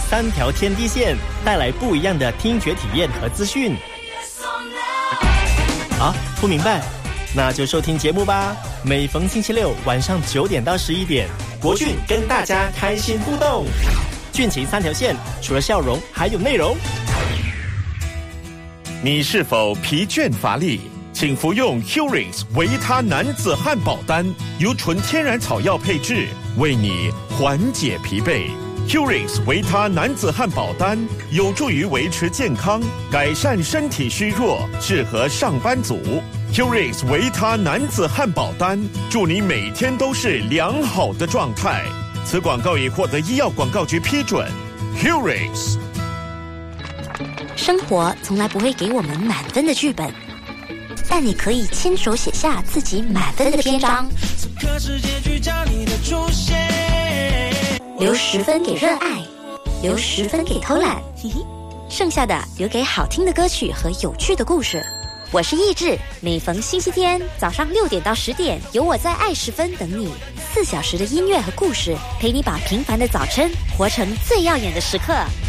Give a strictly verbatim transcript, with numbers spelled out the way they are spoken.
三条天地线，带来不一样的听觉体验和资讯。啊，不明白？那就收听节目吧。每逢星期六晚上九点到十一点，国俊跟大家开心互动。俊情三条线，除了笑容，还有内容。 你是否疲倦乏力？请服用 Curings 维他男子汉堡丹，由纯天然草药配制，为你缓解疲惫。Curings 维他男子汉堡丹有助于维持健康，改善身体虚弱，适合上班族。Curings 维他男子汉堡丹，祝你每天都是良好的状态。此广告已获得医药广告局批准。Curings。 生活从来不会给我们满分的剧本，但你可以亲手写下自己满分的篇章。留十分给热爱，留十分给偷懒，嘿嘿，剩下的留给好听的歌曲和有趣的故事。我是意志，每逢星期天早上六点到十点，有我在爱十分等你，四小时的音乐和故事，陪你把平凡的早晨活成最耀眼的时刻。